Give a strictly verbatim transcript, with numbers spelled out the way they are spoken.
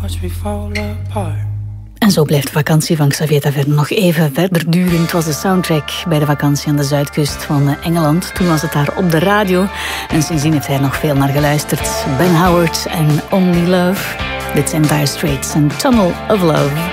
watch me fall apart. En zo blijft de vakantie van Xavier Taverne nog even verder duren. Het was de soundtrack bij de vakantie aan de zuidkust van Engeland. Toen was het daar op de radio. En sindsdien heeft hij nog veel naar geluisterd. Ben Howard en Only Love. Dit zijn Dire Straits en Tunnel of Love.